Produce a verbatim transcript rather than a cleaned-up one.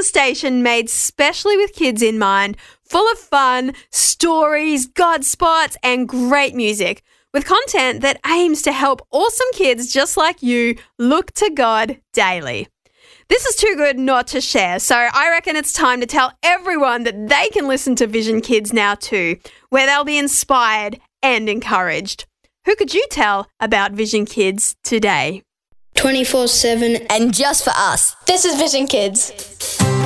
a station made specially with kids in mind, full of fun, stories, God spots, and great music, with content that aims to help awesome kids just like you look to God daily. This is too good not to share, so I reckon it's time to tell everyone that they can listen to Vision Kids now too, where they'll be inspired and encouraged. Who could you tell about Vision Kids today? twenty-four seven and just for us. This is Vision Kids.